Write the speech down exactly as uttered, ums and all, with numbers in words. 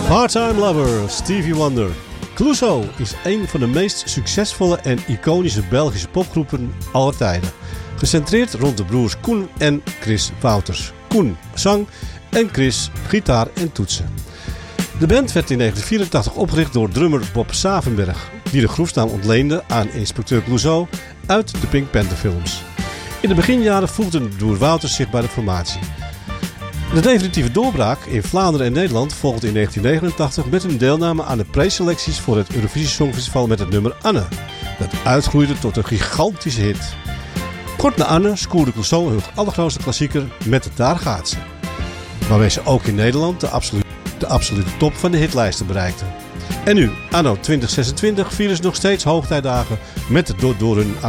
Part-Time Lover, Stevie Wonder. Clouseau is een van de meest succesvolle en iconische Belgische popgroepen aller tijden. Gecentreerd rond de broers Koen en Chris Wouters. Koen zang en Chris gitaar en toetsen. De band werd in negentien vierentachtig opgericht door drummer Bob Savenberg, die de groepsnaam ontleende aan inspecteur Clouseau uit de Pink Panther films. In de beginjaren voegde de broer Wouters zich bij de formatie. De definitieve doorbraak in Vlaanderen en Nederland volgde in negentien negenentachtig met hun deelname aan de preselecties voor het Eurovisie Songfestival met het nummer Anne, dat uitgroeide tot een gigantische hit. Kort na Anne scoorde Clouseau hun allergrootste klassieker Met Daar gaat ze, waarmee ze ook in Nederland de absolute, de absolute top van de hitlijsten bereikten. En nu, anno twintig zesentwintig, vieren ze nog steeds hoogtijdagen met door, door hun